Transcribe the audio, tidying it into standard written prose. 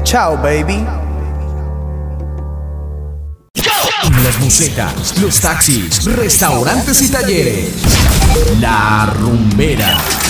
Chao, baby. Las bucetas, los taxis, restaurantes y talleres. La Rumbera.